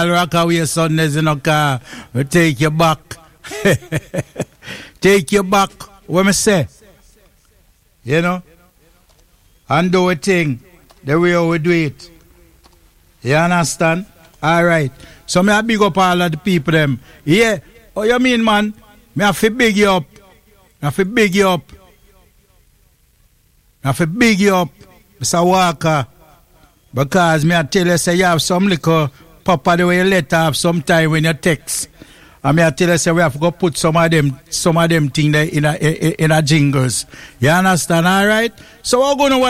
rock away Sundays in a car. We take you back. Take you back. What me say? You know? And do a thing the way we do it. You understand? All right. So me a big up all of the people them. Yeah. Oh, you mean, man? Me have to big you up. Me have to big you up. Me have to big you up, Mr. Walker. Because me I tell you, say you have some little papa the way you let have sometime when you text. And me I tell you, say we have to go put some of them things there in a jingles. You understand? All right? So we're going to